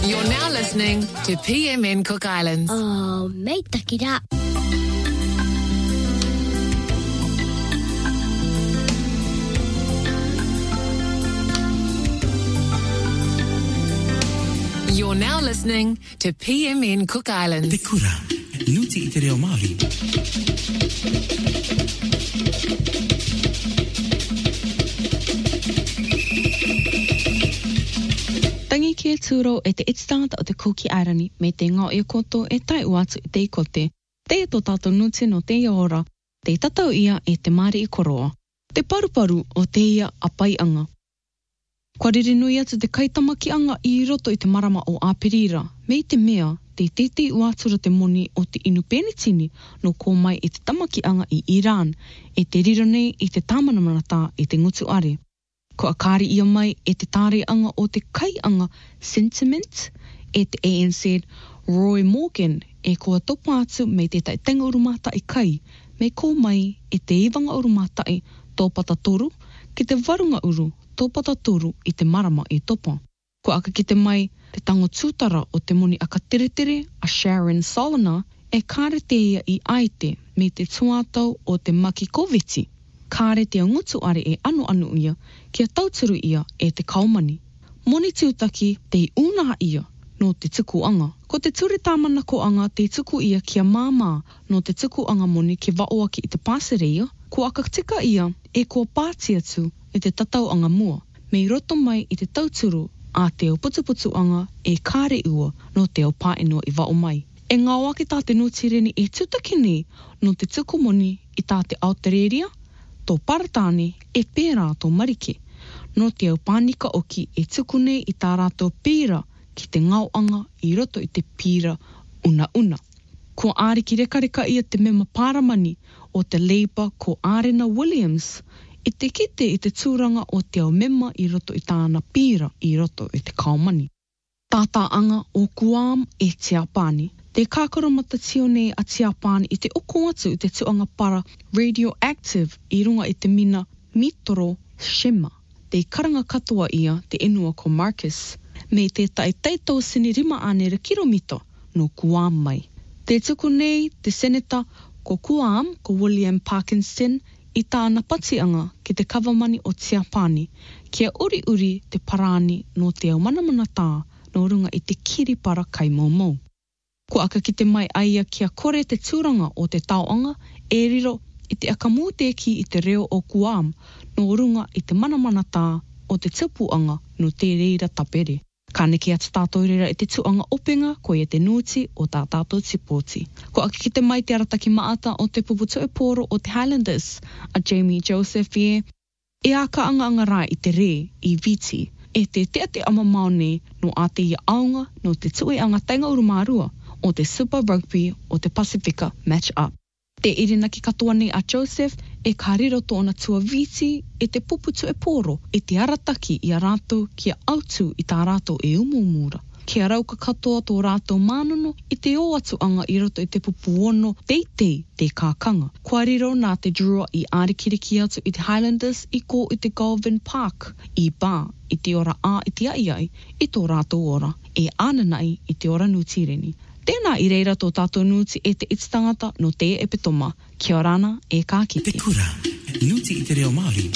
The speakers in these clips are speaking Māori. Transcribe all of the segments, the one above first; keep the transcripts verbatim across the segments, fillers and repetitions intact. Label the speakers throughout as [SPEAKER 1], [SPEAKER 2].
[SPEAKER 1] You're now listening to P M N Cook Islands.
[SPEAKER 2] Oh, mate, tuck it up.
[SPEAKER 1] You're now listening to P M N Cook Islands.
[SPEAKER 3] Te kura, nuti i te reo Māori.
[SPEAKER 4] Tangi ki e tūro e te itstangata o te Kuki Airani me te ngā ia koto e tai uatu i te ikote. Te e tō tātou nuti no te ia ora, te tatau ia e te māri i koroa. Te paruparu o te ia a pai anga. Kua riri nui atu te kaitamaki anga i roto i te marama o Āpirira, me i te mea te tete uatura te moni o te inu penitini no ko mai i te tamaki anga i Iran, e te riro nei i te tāmanamanata i te ngutu are. Ko akari ia mai e te tāre anga o te kaianga sentiment e te A N Z Roy Morgan e kua topa atu me te tai tenga urumata i kai, me ko mai e te iwanga urumata i tōpata toru, ki te varunga uru tōpata toru i te marama i topa. Ko aka ki te mai te tango tūtara o te moni aka tere tere a Sharon Solana e kāre te ia i aite me te tuatau o te maki koviti. Kāre te ngutu are e anu anu ia, kia tauturu ia e te kaumani. Moni tiutaki te unaha ia no te tuku anga. Ko te ture tāmana ko anga te tuku ia kia māmā no te tuku anga moni ki waoaki i te pāsere ia, ko aka tika ia e kua pāti atu e te tatau anga mua, me i roto mai i te tauturu a te o putuputu anga e kāre ua no te o pāenua i wao mai. E ngā wake tā te nutireni e tutaki nei no te tuku moni i tā te Aotearoa, tō Paratāne e pērā tō Marike. No te au pānika oki e tuku nei i tā rātou pīra ki te ngauanga i roto i te pīra una una. Ko āriki reka reka ia te mema pāramani o te Labour ko Arena Williams i te kite i te tūranga o te au mema i roto i tāna pīra i roto i te kaumani. Tātā anga o Guam e Tiapani. Te kākaro mata tio nei a Tiapani i te oko atu i te tuanga para radioactive i runga i te mina Mitoro Shema. Te karanga katoa ia te enua ko Marcus, me te tai teitau sini rima anere kilomita no Guam mai. Te tuku nei te seneta ko Guam ko William Parkinson i tāna patianga ki te kawamani o Tiapani, kia uri uri te parani no te au manamana tā no runga i te kiripara kai maumau. Ko aka ki te mai aia kia kore te tūranga o te tauanga e riro i te akamūteki i te reo o Guam no runga i te manamana tā o te tipuanga no te reira tapere. Ka neke atu tātou reira i te tuanga openga ko i te nuti o tā tātou tipoti. Ko aka ki te mai te arataki maata o te puputu e poro o te Highlanders a Jamie Joseph e e aka anga anga rai i te re i viti e te te te amamaone no a te ia aunga no te tue anga tainga urumarua o te Super Rugby o te Pasifika Match Up. Te irina ki katoa nei a Joseph e ka riro tōna tua viti e te puputu e poro e te arataki i a rātou kia autu i tā rātou e umumura. Kia rauka katoa tō rātou mānono i te o atu anga i roto i te pupuono teitei te kākanga. Kua riro nā te draw i ārikiriki atu i te Highlanders i ko i te Galvin Park i Bā i te ora a i te aiai i tō rātou ora e ananai i te ora nutireni. Tēnā i reira tō tātou nuti e te itstangata no te epitoma. Kia orana e kākiti.
[SPEAKER 3] Te kura, nuti i te reo Māori.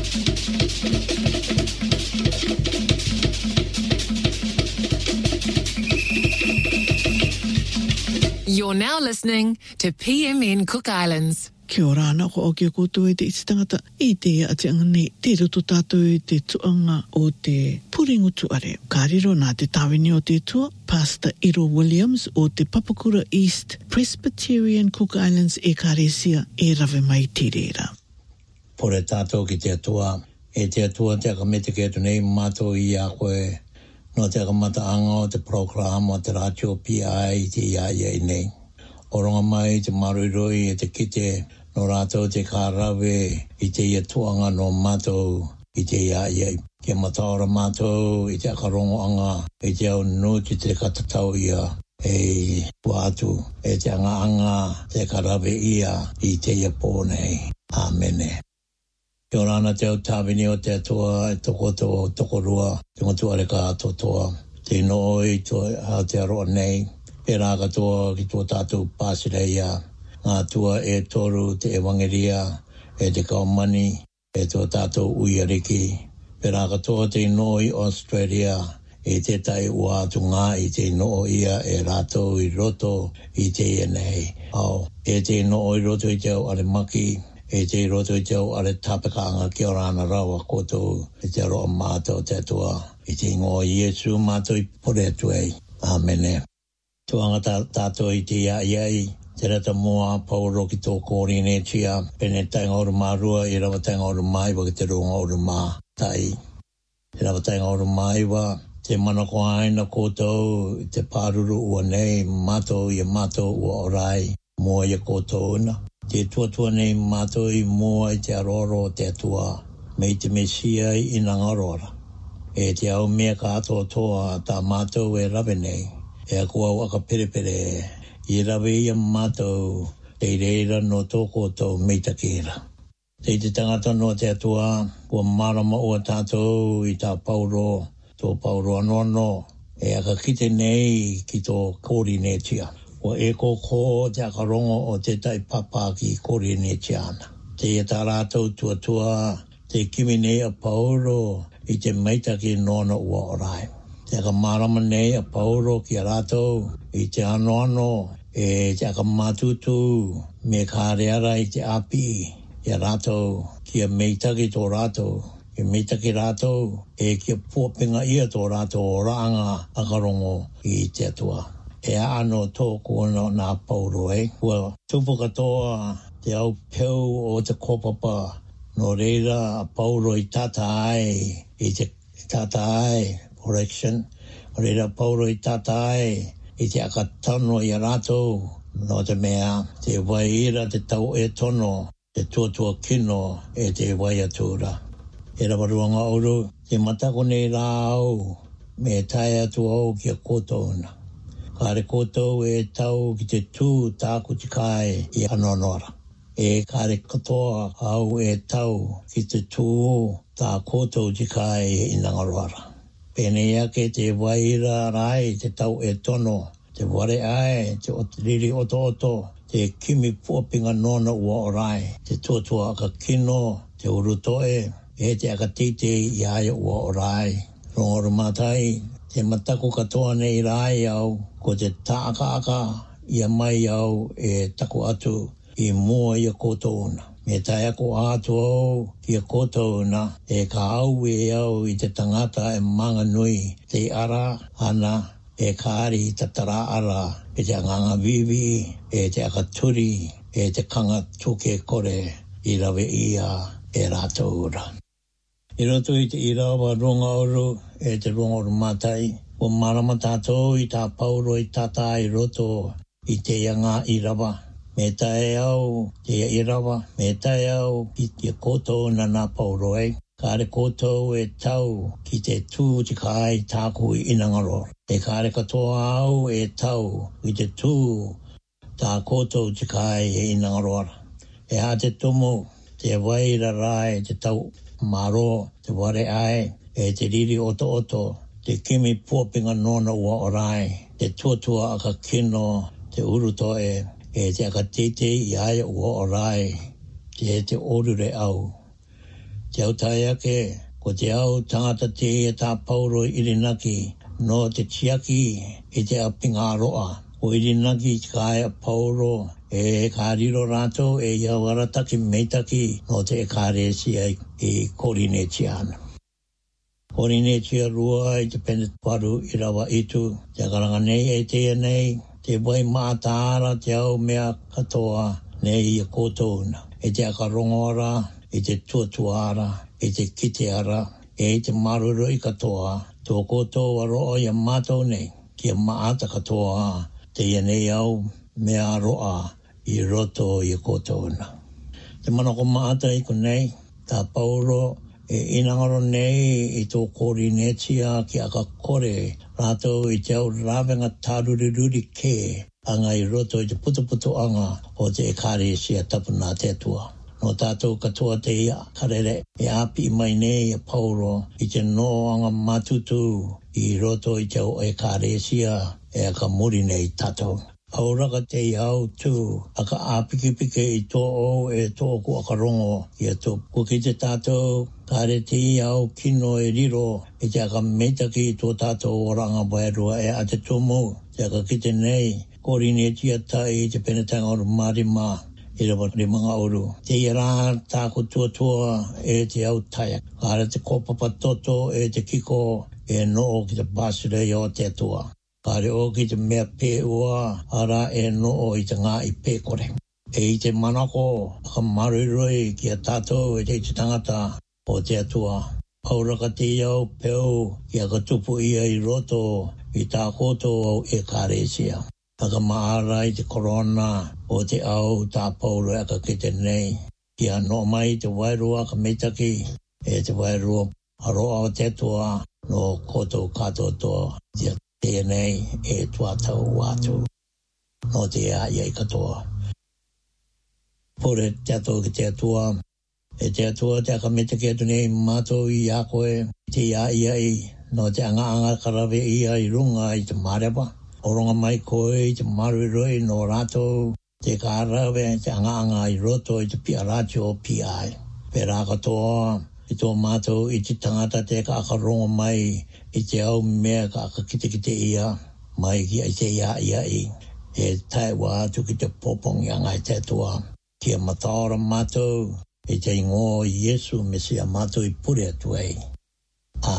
[SPEAKER 1] You're now listening to P M N Cook Islands.
[SPEAKER 5] Kia ora ana ko o kia koutou e te itstangata i te ati anga nei te roto tātou i te tuanga o te puringutu are. Ka riro nā te tāwini o te tua, Pastor Ero Williams o te Papakura East Presbyterian Cook Islands e kāresia e rawe mai te reira.
[SPEAKER 6] Pore tātou ki te atua, e te atua te akamete ke atu nei mātou i a koe no te akamata anga o te program o te radio P I i te iaia i nei. Oronga mai te maruiroi e te kite no rātou te kārawe i te ia tuanga no mātou i te iaia. Kia mataora mātou i te akarongo anga i te au nuti te katatau ia e wātu e te anga anga te kārawe ia i te ia pōnei. Āmene. Kia orana te au tāwini o te atua e toko to toko rua te ngotu are ka atotoa te no i to Aotearoa nei, pera katoa ki tō tātou Pāsireia, ngā tua e toru te ewangeria, e te kaumani, e tō tātou uiariki, pera katoa te no i Australia, e te tai ua atu ngā i te no ia e rātou i roto i te nei. Au, e te no i roto i te au ale maki, e te roto i te au ale tapakanga ki o rāna rawa koto i te roa mātou te atua. I te ngō Iesu mātou i pore atu ei. Āmene. Tuanga tā, tātou i te ia iai, te rata mua pauro ki tō kōri ne tia, pene tainga oru mārua, i rawa tainga oru maiwa ki te runga oru mā tai. I rawa tainga oru maiwa, te manako aina koutou, te pāruru ua nei, mātou i mātou ua orai, mua i koutou una. Te tuatua nei mātou i mua i te aroro te atua, mei te mesia i nangarora. E te au mea ka ato toa tā mātou e rawe nei, e a kua waka pere pere, i rawe i a mātou, te reira no tō koutou mei takera. Te te tangata no te atua, kua marama ua tātou i tā pauro, tō pauro anono, e aka kite nei ki tō kōri ne tia. O e kōkō te akarongo o te tai papa ki kōri ne tiana. Te e tā rātou tua tua, te kimi nei a pauro i te meitaki nona ua orai. Te aka marama nei a pauro ki a rātou i te anoano, e te aka mātutu me kāreara i te api i a rātou ki a meitaki tō rātou. E meitaki rātou, e kia pōpinga ia tō rātou o rāanga akarongo i te atua. E ano tōku no nā pauro e. Kua tupu katoa te au peu o te kōpapa no reira a pauro i tata ai, i te tata ai, correction. O reira pauro i tata ai, i te akatano i a rātou no te mea, te waira te tau e tono, te tuatua kino e te waiatura. E rawaruanga oru, te matako nei rāu, me tae atu au ki a kōtouna. Kāre kōtou e tau ki te tū tāku te kai i anonora. E kāre katoa au e tau ki te tū tā kōtou te kai i nangaroara. Pene ake te waira rai te tau e tono, te ware ai, te otiriri oto oto, te kimi pōpinga nona ua orai, te tuatua aka kino, te urutoe, e te akatite i aia ua orai. Rongoru mātai, te matako katoa nei rai au, ko te tāka aka i a mai au e taku atu i mua i a kōtouna. Me tai ako atu au ki a kōtouna, e ka au e au i te tangata e manga nui, te ara ana e kāri i tatara ara, e te anganga vivi, e te akaturi, e te kanga tuke kore i rawe ia e rātou ura. I roto i te irawa runga oru e te runga oru mātai. O marama tātou i tā pauro i tata i roto i te ianga irawa. Me tae au te irawa, me tae au i te koutou na nā pauro e. Kāre koutou e tau ki te tū te kai tāku i inangarora. E kāre katoa au e tau i te tū tā koutou te kai i inangarora. E hā te tumu, te waira rai te tau maro, te ware ai, e te riri oto oto, te kimi pōpinga nona ua orai, te tuatua aka kino, te urutoe, e te aka tete i aia ua orai, te te orure au. Te au tai ake, ko te au tangata te e tā pauro irinaki, no te tiaki i te apinga roa. O irinaki kai a pauro, e kāriro rātou e iauarataki meitaki no te e kāresia i kōrine tiana. Kōrine tia rua i te pene paru i rawa itu, te akaranga nei e tea nei, te wai mātāra te au mea katoa nei i a kōtouna. E te akarongoara, e te tuatuara, e te kiteara, e te maruru i katoa, tō kōtou aroa i a mātou nei, ki a maata katoa, te ianei au mea roa i roto i a kōtouna. Te manako maata i konei, tā pauro e inangaro nei i tō kōri netia ki aka kore rātou i te au rāwenga tāruriruri ke anga i roto i te putuputu anga o te e kāre sia tapuna te atua. No tātou katoa te ia karere e api mai nei a pauro i te no anga matutu I roto I te o e kāresia e ka muri nei tatou. Auraka te iau tū, a ka āpiki pike I tō o e tō ku akarongo I a tō. Ko ki te tātou, kāre te iau kino e riro, e te aka meitaki I tō tātou oranga wairua e a te tōmu, te aka kite nei, kōrine e tia tai te penetanga oru marima, I rawa ni mga oru. Te ira tāko tuatua e te au taia. Kāre te kōpapa toto e te kiko e noo ki te pāsure o te atua. Kāre o ki te mea pē ua, ara e noo I te ngā I pē kore. E I te manako, ka mariroi ki a tātou e te te tangata o te atua. Auraka te iau pēu ki a ka tupu ia I roto I tā koto au e kāresia. Aka maara I te korona o te au tā pauro e ka kite nei. Ki a no mai te wairua ka meitaki e te wairua aroa o te atua no koto kato toa. Te nei e tuatau watu. No te a iei katoa. Pore te ato ki te atua. E te atua te akamete ki atu nei mātou I a koe. Te ia iei no te anga anga karawe ia I runga I te marepa. Oronga mai koe I te mariroi no rato. Te karawe te anga anga I roto I te pia ratio P I. Pera katoa. I tō mātou I te tangata te ka akarongo mai I te au mea ka aka kite kite ia mai ki ai te ia ia I. E tai wā tu ki te popong ia ngai te tua. Kia mataora mātou I te ingo Yesu Mesia mātou I pure atu ei.